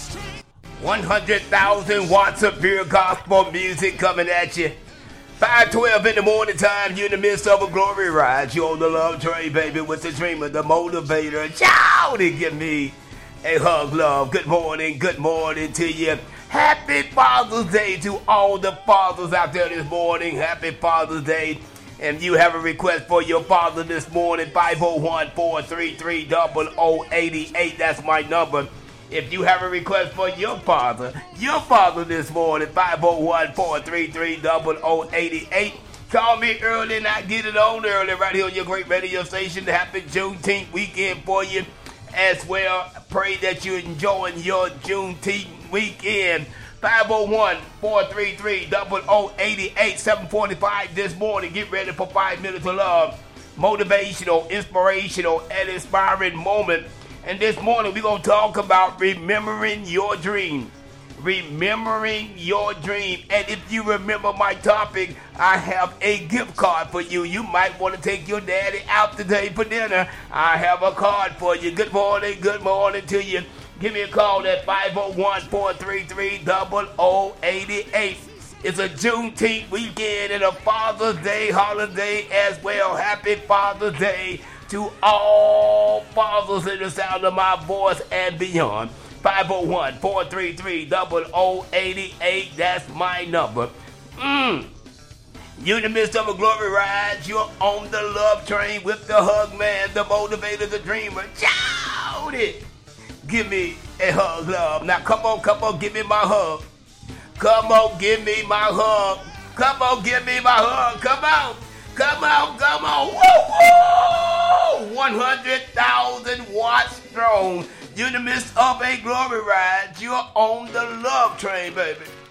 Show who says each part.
Speaker 1: 100,000 watts of pure gospel music coming at you. 5:12 in the morning time, you in the midst of a glory ride. You on the love train, baby, with the dreamer, the motivator. Shout and give me a hug, love. Good morning to you. Happy Father's Day to all the fathers out there this morning. Happy Father's Day. And you have a request for your father this morning, 501-433-0088. That's my number. If you have a request for your father this morning, 501-433-0088. Call me early and I get it on early right here on your great radio station. Happy Juneteenth weekend for you as well. Pray that you're enjoying your Juneteenth weekend. 501-433-0088, 745 this morning. Get ready for 5 minutes of love. Motivational, inspirational, and inspiring moment. And this morning we're going to talk about remembering your dream. Remembering your dream. And if you remember my topic, I have a gift card for you. You might want to take your daddy out today for dinner. I have a card for you. Good morning to you. Give me a call at 501-433-0088. It's a Juneteenth weekend and a Father's Day holiday as well. Happy Father's Day to all fathers in the sound of my voice and beyond. 501-433-0088. That's my number. You in the midst of a glory ride. You're on the love train with the hug man, the motivator, the dreamer. Shout it. Give me a hug, love. Now, come on, give me my hug. Come on, give me my hug. Come on, give me my hug. Come on. Woo! 100,000 watts strong. You're in the midst of a glory ride. You're on the love train, baby.